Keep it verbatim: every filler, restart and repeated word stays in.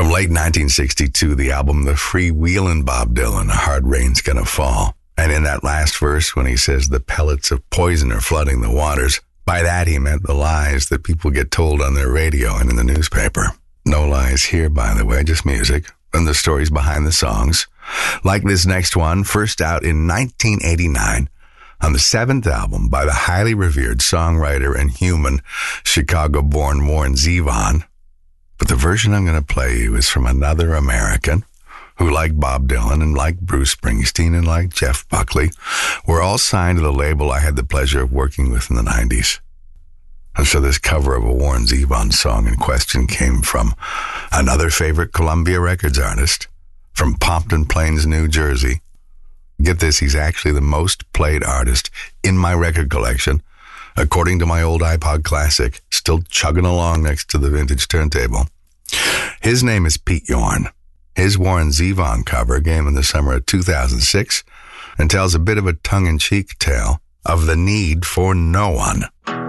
From late nineteen sixty-two, the album The Freewheelin' Bob Dylan, A Hard Rain's Gonna Fall. And in that last verse, when he says the pellets of poison are flooding the waters, by that he meant the lies that people get told on their radio and in the newspaper. No lies here, by the way, just music and the stories behind the songs. Like this next one, first out in nineteen eighty-nine, on the seventh album by the highly revered songwriter and human Chicago-born Warren Zevon. But the version I'm going to play you is from another American who, like Bob Dylan and like Bruce Springsteen and like Jeff Buckley, were all signed to the label I had the pleasure of working with in the nineties. And so this cover of a Warren Zevon song in question came from another favorite Columbia Records artist from Pompton Plains, New Jersey. Get this, he's actually the most played artist in my record collection, according to my old iPod Classic, still chugging along next to the vintage turntable. His name is Pete Yorn. His Warren Zevon cover came in the summer of two thousand six and tells a bit of a tongue-in-cheek tale of the need for no one.